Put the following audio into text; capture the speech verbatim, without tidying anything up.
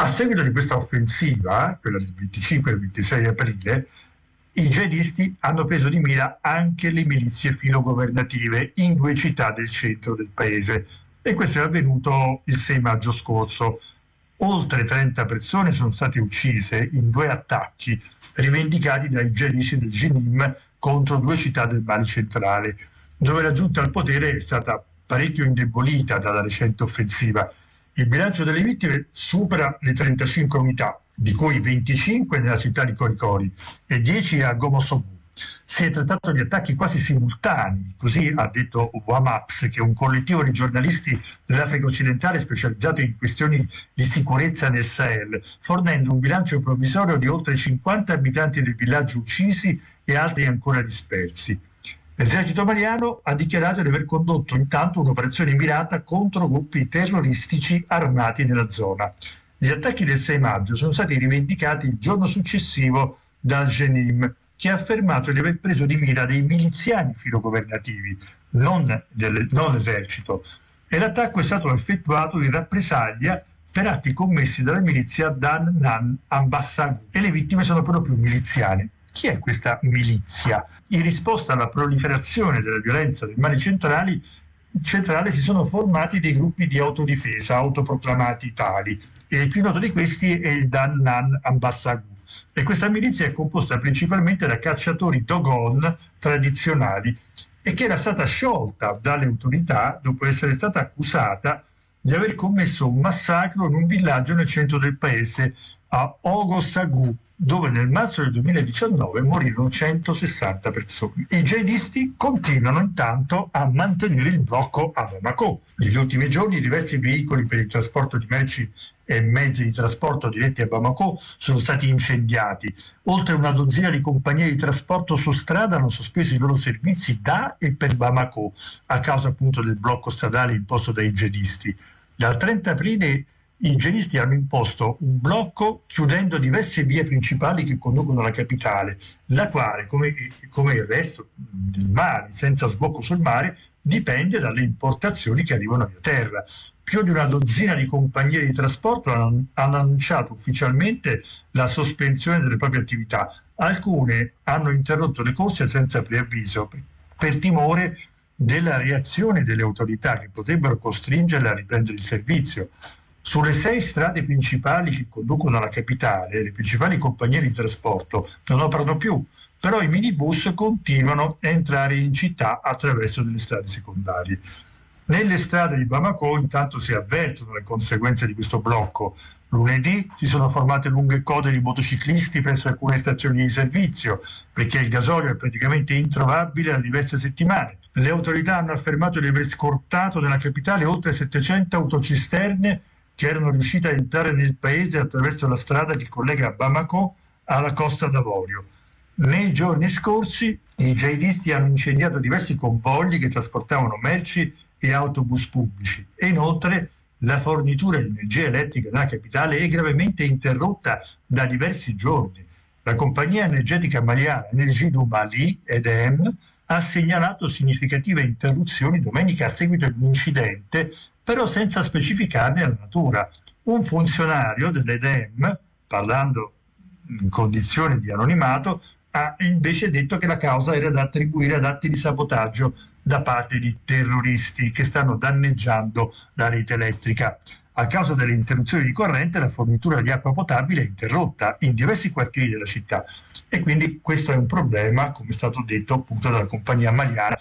A seguito di questa offensiva, quella del venticinque e del ventisei aprile, i jihadisti hanno preso di mira anche le milizie filogovernative in due città del centro del paese, e questo è avvenuto il sei maggio scorso. Oltre trenta persone sono state uccise in due attacchi rivendicati dai jihadisti del Jenim contro due città del Mali centrale, dove la giunta al potere è stata parecchio indebolita dalla recente offensiva. Il bilancio delle vittime supera le trentacinque unità, di cui venticinque nella città di Coricori e dieci a Gomosogu. Si è trattato di attacchi quasi simultanei, così ha detto Wamaps, che è un collettivo di giornalisti dell'Africa occidentale specializzato in questioni di sicurezza nel Sahel, fornendo un bilancio provvisorio di oltre cinquanta abitanti del villaggio uccisi e altri ancora dispersi. L'esercito maliano ha dichiarato di aver condotto intanto un'operazione mirata contro gruppi terroristici armati nella zona. Gli attacchi del sei maggio sono stati rivendicati il giorno successivo dal Jenim, che ha affermato di aver preso di mira dei miliziani filogovernativi, non, del, non l'esercito, e l'attacco è stato effettuato in rappresaglia per atti commessi dalla milizia Dan Nan Ambassagu, e le vittime sono proprio miliziani. Chi è questa milizia? In risposta alla proliferazione della violenza del Mali centrali, centrale si sono formati dei gruppi di autodifesa autoproclamati tali, e il più noto di questi è il Dan Nan Ambassagu, e questa milizia è composta principalmente da cacciatori Dogon tradizionali e che era stata sciolta dalle autorità dopo essere stata accusata di aver commesso un massacro in un villaggio nel centro del paese, a Ogosagu, dove nel marzo del duemiladiciannove morirono centosessanta persone. I jihadisti continuano intanto a mantenere il blocco a Bamako. Negli ultimi giorni diversi veicoli per il trasporto di merci e mezzi di trasporto diretti a Bamako sono stati incendiati. Oltre una dozzina di compagnie di trasporto su strada hanno sospeso i loro servizi da e per Bamako a causa appunto del blocco stradale imposto dai jihadisti. Dal trenta aprile i jihadisti hanno imposto un blocco chiudendo diverse vie principali che conducono alla capitale, la quale, come, come il resto del Mali, senza sbocco sul mare, dipende dalle importazioni che arrivano via terra. Più di una dozzina di compagnie di trasporto hanno, hanno annunciato ufficialmente la sospensione delle proprie attività. Alcune hanno interrotto le corse senza preavviso per, per timore della reazione delle autorità che potrebbero costringerle a riprendere il servizio. Sulle sei strade principali che conducono alla capitale, le principali compagnie di trasporto non operano più, però i minibus continuano a entrare in città attraverso delle strade secondarie. Nelle strade di Bamako intanto si avvertono le conseguenze di questo blocco. Lunedì si sono formate lunghe code di motociclisti presso alcune stazioni di servizio, perché il gasolio è praticamente introvabile da diverse settimane. Le autorità hanno affermato di aver scortato nella capitale oltre settecento autocisterne che erano riuscite a entrare nel paese attraverso la strada che collega Bamako alla Costa d'Avorio. Nei giorni scorsi i jihadisti hanno incendiato diversi convogli che trasportavano merci e autobus pubblici, e inoltre la fornitura di energia elettrica nella capitale è gravemente interrotta da diversi giorni. La compagnia energetica maliana Energie du Mali, E D M, ha segnalato significative interruzioni domenica a seguito di un incidente, però senza specificarne la natura. Un funzionario dell'E D M, parlando in condizioni di anonimato, ha invece detto che la causa era da attribuire ad atti di sabotaggio da parte di terroristi che stanno danneggiando la rete elettrica. A causa delle interruzioni di corrente, la fornitura di acqua potabile è interrotta in diversi quartieri della città, e quindi questo è un problema, come è stato detto appunto dalla compagnia maliana,